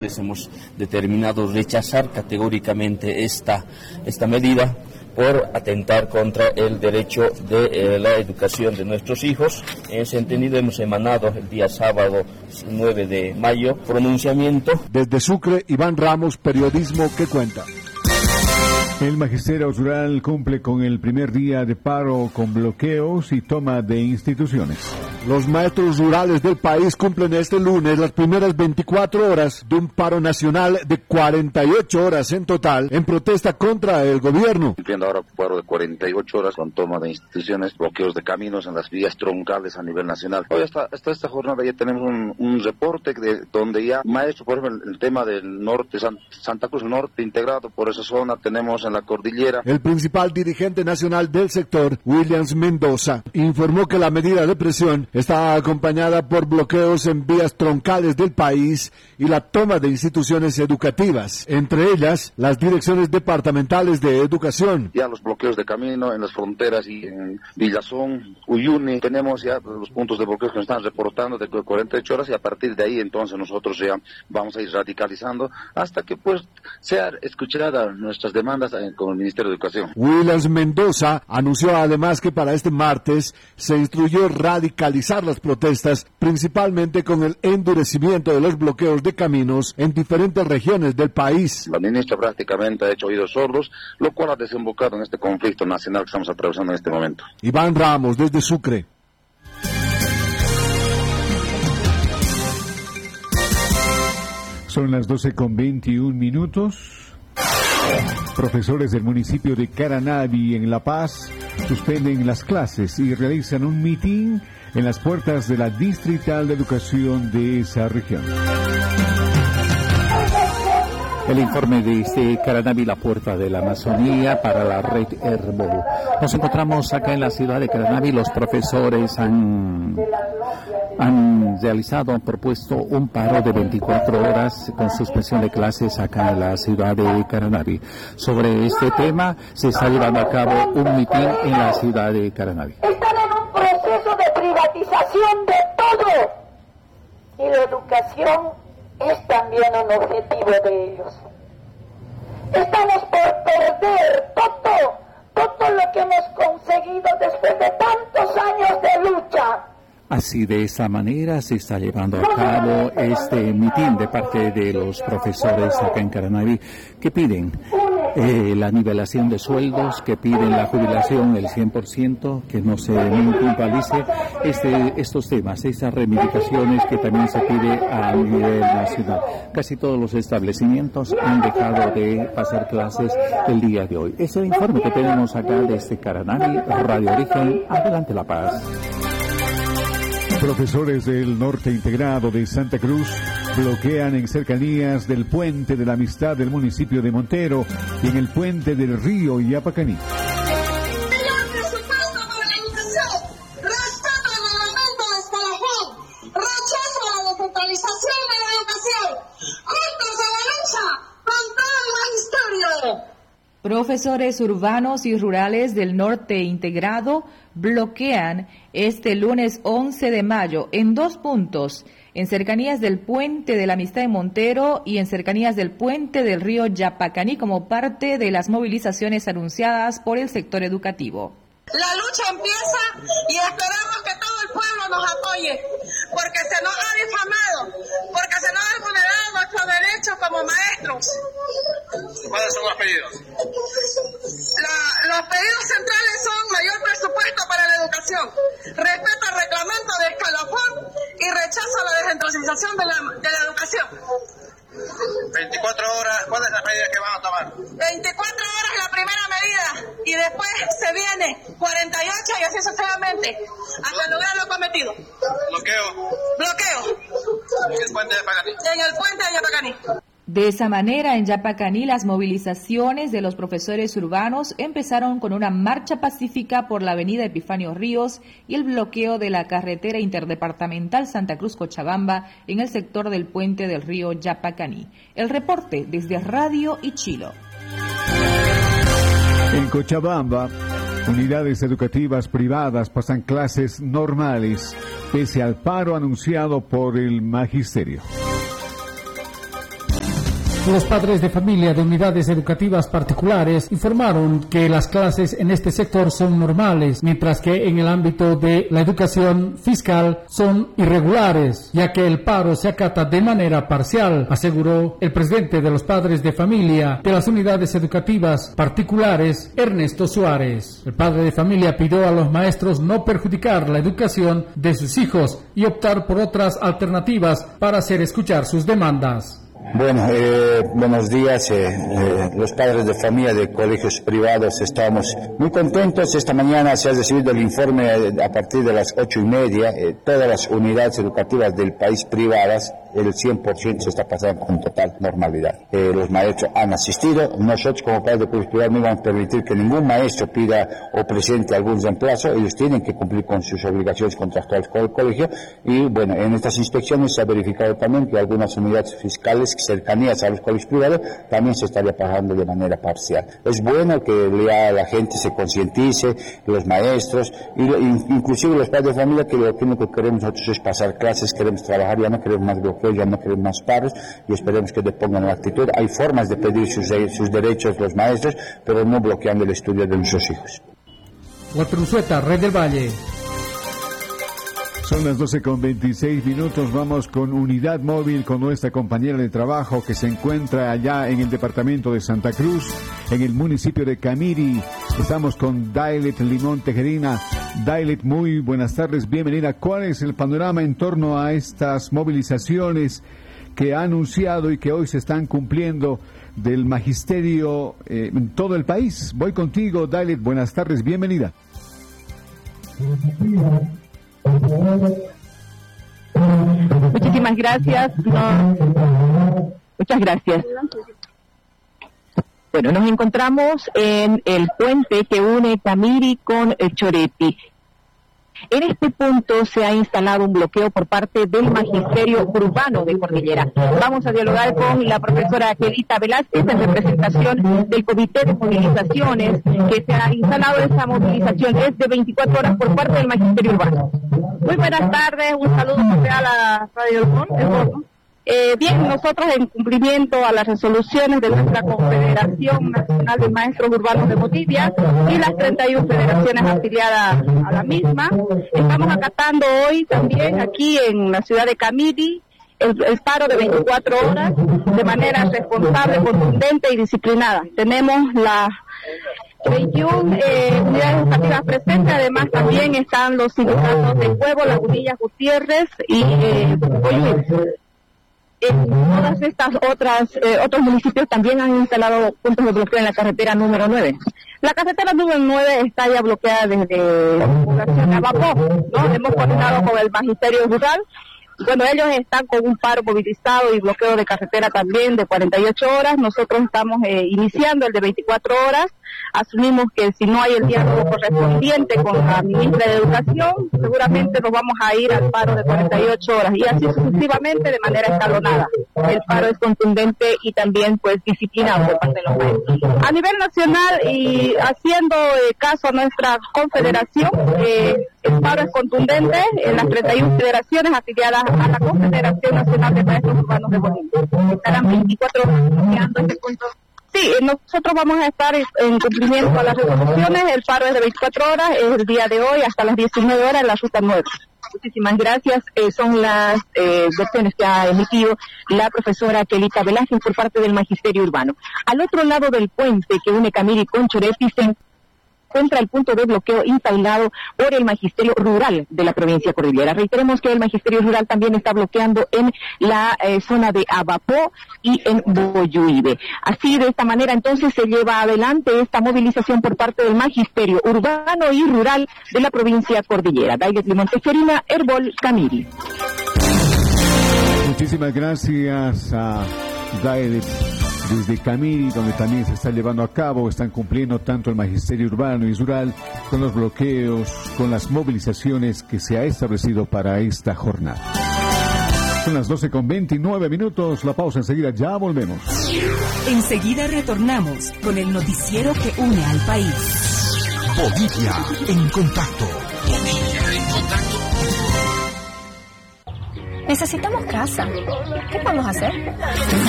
Hemos determinado rechazar categóricamente esta medida por atentar contra el derecho de la educación de nuestros hijos. En ese entendido hemos emanado el día sábado 9 de mayo pronunciamiento. Desde Sucre, Iván Ramos, Periodismo que Cuenta. El magisterio rural cumple con el primer día de paro con bloqueos y toma de instituciones. Los maestros rurales del país cumplen este lunes las primeras 24 horas de un paro nacional de 48 horas en total en protesta contra el gobierno. Cumpliendo ahora un paro de 48 horas con toma de instituciones, bloqueos de caminos en las vías troncales a nivel nacional. Hoy hasta esta jornada ya tenemos un reporte donde ya maestros, por ejemplo, el tema del norte, Santa Cruz Norte integrado por esa zona, tenemos en la cordillera. El principal dirigente nacional del sector, Williams Mendoza, informó que la medida de presión está acompañada por bloqueos en vías troncales del país y la toma de instituciones educativas, entre ellas las direcciones departamentales de educación. Ya los bloqueos de camino en las fronteras y en Villazón, Uyuni, tenemos ya los puntos de bloqueo que nos están reportando de 48 horas y a partir de ahí entonces nosotros ya vamos a ir radicalizando hasta que pues sea escuchada nuestras demandas con el Ministerio de Educación. Williams Mendoza anunció además que para este martes se instruyó radicalizar las protestas, principalmente con el endurecimiento de los bloqueos de caminos en diferentes regiones del país. La ministra prácticamente ha hecho oídos sordos, lo cual ha desembocado en este conflicto nacional que estamos atravesando en este momento. Iván Ramos, desde Sucre. Son las 12:21. Profesores del municipio de Caranavi en La Paz suspenden las clases y realizan un mitin en las puertas de la Distrital de Educación de esa región. El informe dice Caranavi, la puerta de la Amazonía para la red Herbo. Nos encontramos acá en la ciudad de Caranavi. Los profesores han propuesto un paro de 24 horas con suspensión de clases acá en la ciudad de Caranavi. Sobre este tema se está llevando a cabo un mitin en la ciudad de Caranavi. Están en un proceso de privatización de todo y la educación es también un objetivo de ellos. Estamos por perder todo lo que hemos conseguido después de tantos años de lucha. Así, de esa manera se está llevando a cabo este mitin de parte de los profesores acá en Caranavi que piden la nivelación de sueldos, que piden la jubilación el 100%, que no se puntualice estos temas, esas reivindicaciones que también se pide a nivel nacional. Casi todos los establecimientos han dejado de pasar clases el día de hoy. Es el informe que tenemos acá desde Caranavi, Radio Origen. Adelante La Paz. Profesores del Norte Integrado de Santa Cruz bloquean en cercanías del Puente de la Amistad del municipio de Montero y en el Puente del Río Yapacaní. Profesores urbanos y rurales del Norte Integrado bloquean este lunes 11 de mayo en 2 puntos, en cercanías del Puente de la Amistad en Montero y en cercanías del Puente del Río Yapacaní como parte de las movilizaciones anunciadas por el sector educativo. La lucha empieza y esperamos que todo el pueblo nos apoye, porque se nos ha difamado, porque se nos ha vulnerado nuestros derechos como maestros. ¿Cuáles son los pedidos? Los pedidos centrales son mayor presupuesto para la educación, respeto al reglamento de escalafón y rechazo a la descentralización de la educación. 24 horas, ¿cuál es la medida que van a tomar? 24 horas la primera medida y después se viene 48 y así sucesivamente hasta lograr lo cometido. Bloqueo. ¿En el puente de Yapacaní? En el puente de Yapacaní. De esa manera, en Yapacaní, las movilizaciones de los profesores urbanos empezaron con una marcha pacífica por la avenida Epifanio Ríos y el bloqueo de la carretera interdepartamental Santa Cruz-Cochabamba en el sector del puente del río Yapacaní. El reporte desde Radio Ichilo. En Cochabamba, unidades educativas privadas pasan clases normales, pese al paro anunciado por el magisterio. Los padres de familia de unidades educativas particulares informaron que las clases en este sector son normales, mientras que en el ámbito de la educación fiscal son irregulares, ya que el paro se acata de manera parcial, aseguró el presidente de los padres de familia de las unidades educativas particulares, Ernesto Suárez. El padre de familia pidió a los maestros no perjudicar la educación de sus hijos y optar por otras alternativas para hacer escuchar sus demandas. Bueno, buenos días. Los padres de familia de colegios privados estamos muy contentos. Esta mañana se ha recibido el informe a partir de las 8:30. Todas las unidades educativas del país privadas, el 100% se está pasando con total normalidad. Los maestros han asistido. Nosotros como padres de colegios privados no vamos a permitir que ningún maestro pida o presente algún reemplazo. Ellos tienen que cumplir con sus obligaciones contractuales con el colegio. Y bueno, en estas inspecciones se ha verificado también que algunas unidades fiscales cercanías a los colegios privados también se estaría pagando de manera parcial. Es bueno que la gente se concientice, los maestros, y inclusive los padres de familia, que lo único que queremos nosotros es pasar clases, queremos trabajar, ya no queremos más bloqueos, ya no queremos más paros, y esperemos que depongan la actitud. Hay formas de pedir sus derechos los maestros, pero no bloqueando el estudio de nuestros hijos. Walter Unzueta, Red del Valle. Son las 12:26. Vamos con Unidad Móvil, con nuestra compañera de trabajo que se encuentra allá en el departamento de Santa Cruz, en el municipio de Camiri. Estamos con Dailet Limón Tejerina. Dailet, muy buenas tardes, bienvenida. ¿Cuál es el panorama en torno a estas movilizaciones que ha anunciado y que hoy se están cumpliendo del magisterio en todo el país? Voy contigo, Dailet, buenas tardes, bienvenida. Muchísimas gracias. Muchas gracias. Bueno, nos encontramos en el puente que une Camiri con Choreti. En este punto se ha instalado un bloqueo por parte del Magisterio Urbano de Cordillera. Vamos a dialogar con la profesora Kelita Velázquez en representación del Comité de Movilizaciones, que se ha instalado esta movilización. Es de 24 horas por parte del Magisterio Urbano. Muy buenas tardes, un saludo cordial a Radio El Fondo. Bien, nosotros en cumplimiento a las resoluciones de nuestra Confederación Nacional de Maestros Urbanos de Bolivia y las 31 federaciones afiliadas a la misma, estamos acatando hoy también aquí en la ciudad de Camiri el paro de 24 horas de manera responsable, contundente y disciplinada. Tenemos las 21 unidades educativas presentes, además también están los sindicatos de Huevo, Lagunillas, Gutiérrez y Coyuy. Todas estas otros municipios también han instalado puntos de bloqueo en la carretera número 9. La carretera número 9 está ya bloqueada desde la población de Abapó, ¿no? Hemos coordinado con el Magisterio Rural. Bueno, ellos están con un paro movilizado y bloqueo de carretera también de 48 horas. Nosotros estamos iniciando el de 24 horas. Asumimos que si no hay el diálogo correspondiente con la ministra de Educación, seguramente nos vamos a ir al paro de 48 horas y así sucesivamente de manera escalonada. El paro es contundente y también pues disciplinado por parte de los maestros. A nivel nacional y haciendo caso a nuestra confederación, el paro es contundente en las 31 federaciones afiliadas a la Confederación Nacional de Maestros Urbanos de Bolivia. Estarán 24 horas bloqueando este punto. Sí, nosotros vamos a estar en cumplimiento a las resoluciones. El paro es de 24 horas, es el día de hoy hasta las 19 horas en la ruta 9. Muchísimas gracias. Son las versiones que ha emitido la profesora Kelita Velázquez por parte del Magisterio Urbano. Al otro lado del puente que une Camiri con Choreti se encuentra el punto de bloqueo instalado por el Magisterio Rural de la provincia Cordillera. Reiteremos que el Magisterio Rural también está bloqueando en la zona de Abapó y en Boyuibe. Así, de esta manera, entonces, se lleva adelante esta movilización por parte del Magisterio Urbano y Rural de la provincia Cordillera. Dailet Limón Tejerina, Herbol, Camiri. Muchísimas gracias a Dailet desde Camiri, donde también se está llevando a cabo, están cumpliendo tanto el Magisterio Urbano y Rural con los bloqueos, con las movilizaciones que se ha establecido para esta jornada. Son las 12:29, la pausa enseguida, ya volvemos. Enseguida retornamos con el noticiero que une al país. Bolivia en contacto. Bolivia en contacto. Necesitamos casa. ¿Qué vamos a hacer?